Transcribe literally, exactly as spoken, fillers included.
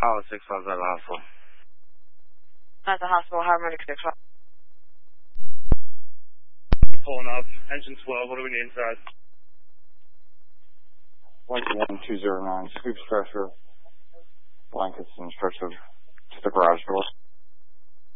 Oh, six five seven hospital. At the hospital, Harmonic six five. Pulling up. Engine twelve. What do we need inside? one one two zero nine. Sweeps pressure. Blankets and stretch of to the garage door.